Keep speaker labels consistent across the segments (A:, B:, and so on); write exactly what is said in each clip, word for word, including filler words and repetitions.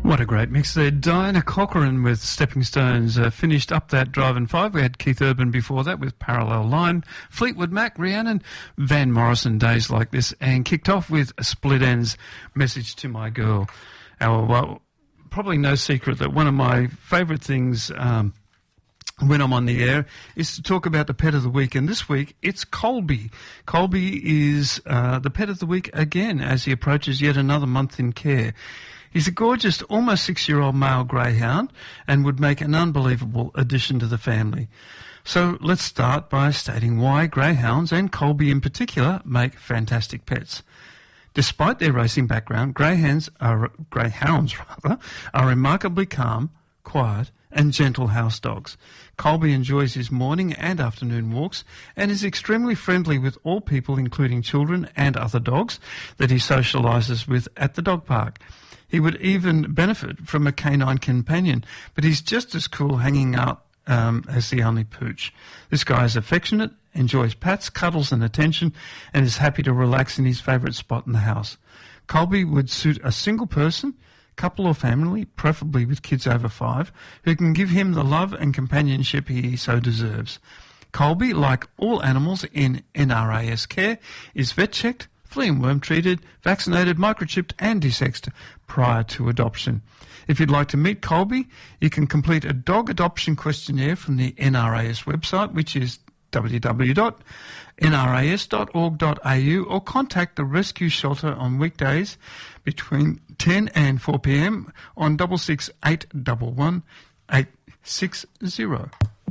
A: What a great mix there. Diana Corcoran with Stepping Stones uh, finished up that Drive and Five. We had Keith Urban before that with Parallel Line, Fleetwood Mac, Rhiannon, Van Morrison, Days Like This, and kicked off with Split Ends, Message to My Girl. Our, well, probably no secret that one of my favourite things um, when I'm on the air is to talk about the pet of the week, and this week it's Colby. Colby is uh, the pet of the week again as he approaches yet another month in care. He's a gorgeous, almost six-year-old male greyhound and would make an unbelievable addition to the family. So let's start by stating why greyhounds, and Colby in particular, make fantastic pets. Despite their racing background, greyhounds are, greyhounds rather, are remarkably calm, quiet and gentle house dogs. Colby enjoys his morning and afternoon walks and is extremely friendly with all people, including children and other dogs that he socialises with at the dog park. He would even benefit from a canine companion, but he's just as cool hanging out um, as the only pooch. This guy is affectionate, enjoys pats, cuddles and attention, and is happy to relax in his favourite spot in the house. Colby would suit a single person, couple or family, preferably with kids over five, who can give him the love and companionship he so deserves. Colby, like all animals in N R A S care, is vet-checked, flea and worm treated, vaccinated, microchipped and desexed prior to adoption. If you'd like to meet Colby, you can complete a dog adoption questionnaire from the N R A S website, which is w w w dot n r a s dot org dot a u, or contact the rescue shelter on weekdays between ten and four p m on six six eight one one eight six zero.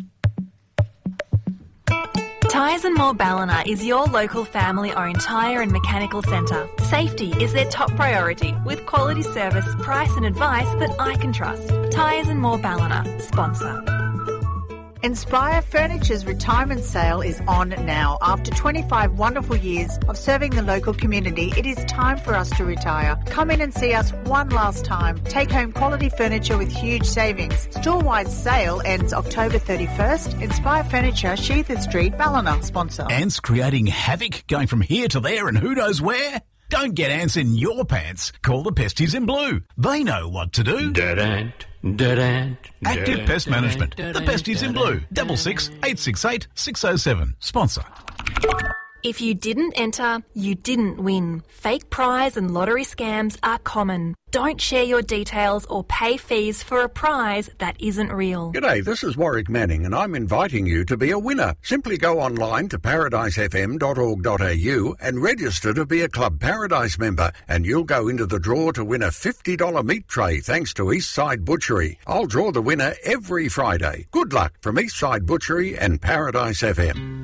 B: Tyres and More Ballina is your local family-owned tyre and mechanical centre. Safety is their top priority, with quality service, price and advice that I can trust. Tyres and More Ballina, sponsor.
C: Inspire Furniture's retirement sale is on now. After twenty-five wonderful years of serving the local community, it is time for us to retire. Come in and see us one last time. Take home quality furniture with huge savings. Store-wide sale ends October thirty-first. Inspire Furniture, Sheether Street, Ballina, sponsor.
D: Ants creating havoc, going from here to there and who knows where? Don't get ants in your pants. Call the Pesties in Blue. They know what to do.
E: Dead ant. Dead ant.
D: Active Pest Management. The Pesties in Blue. Double six eight six eight six oh seven. Sponsor.
B: If you didn't enter, you didn't win. Fake prize and lottery scams are common. Don't share your details or pay fees for a prize that isn't real.
F: G'day, this is Warwick Manning and I'm inviting you to be a winner. Simply go online to paradise f m dot org dot a u and register to be a Club Paradise member, and you'll go into the draw to win a fifty dollars meat tray thanks to Eastside Butchery. I'll draw the winner every Friday. Good luck from Eastside Butchery and Paradise F M.